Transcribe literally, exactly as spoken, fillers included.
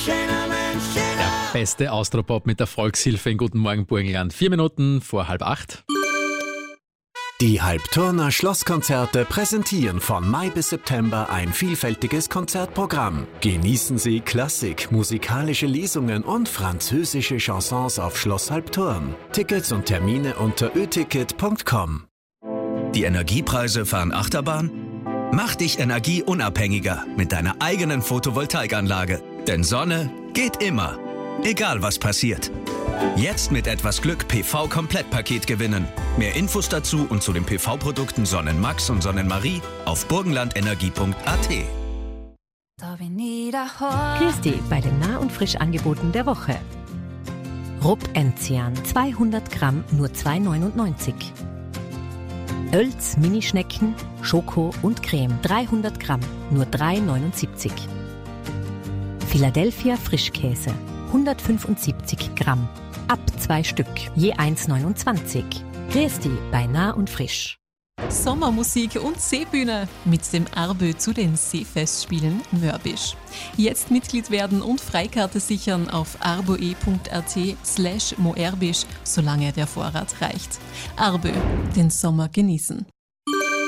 Der beste Austropop mit der Volkshilfe in Guten Morgen Burgenland. Vier Minuten vor halb acht. Die Halbturner Schlosskonzerte präsentieren von Mai bis September ein vielfältiges Konzertprogramm. Genießen Sie Klassik, musikalische Lesungen und französische Chansons auf Schloss Halbturn. Tickets und Termine unter ö ticket punkt com. Die Energiepreise fahren Achterbahn? Mach dich energieunabhängiger mit deiner eigenen Photovoltaikanlage. Denn Sonne geht immer, egal was passiert. Jetzt mit etwas Glück P V-Komplettpaket gewinnen. Mehr Infos dazu und zu den P V-Produkten Sonnenmax und Sonnenmarie auf burgenlandenergie punkt a t. Grüß dich bei den Nah- und Frischangeboten der Woche. Rupp Enzian zweihundert Gramm nur zwei neunundneunzig. Oelz Minischnecken, Schoko und Creme dreihundert Gramm nur drei neunundsiebzig. Philadelphia Frischkäse hundertfünfundsiebzig Gramm, ab zwei Stück, je eins neunundzwanzig. Grüß dich bei Nah und Frisch. Sommermusik und Seebühne mit dem Arbö zu den Seefestspielen Mörbisch. Jetzt Mitglied werden und Freikarte sichern auf arboe punkt a t slash moerbisch, solange der Vorrat reicht. Arbö, den Sommer genießen.